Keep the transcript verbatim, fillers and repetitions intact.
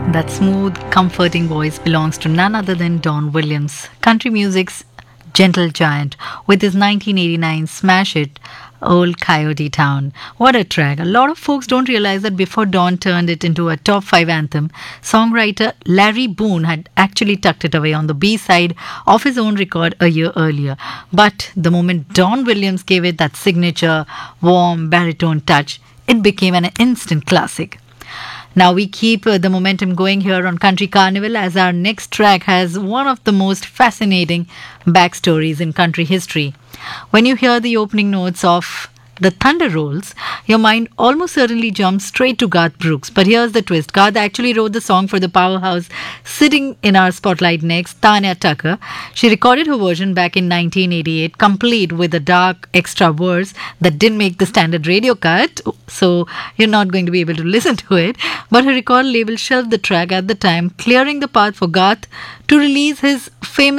That smooth, comforting voice belongs to none other than Don Williams, country music's gentle giant, with his nineteen eighty-nine smash hit Old Coyote Town. What a track. A lot of folks don't realize that before Don turned it into a top five anthem, songwriter Larry Boone had actually tucked it away on the B side of his own record a year earlier. But the moment Don Williams gave it that signature, warm baritone touch, it became an instant classic. Now we keep uh, the momentum going here on Country Carnival, as our next track has one of the most fascinating backstories in country history. When you hear the opening notes of The Thunder Rolls, your mind almost certainly jumps straight to Garth Brooks. But here's the twist. Garth actually wrote the song for the powerhouse sitting in our spotlight next, Tanya Tucker. She recorded her version back in nineteen eighty-eight, complete with a dark extra verse that didn't make the standard radio cut, so you're not going to be able to listen to it. But her record label shelved the track at the time, clearing the path for Garth to release his famous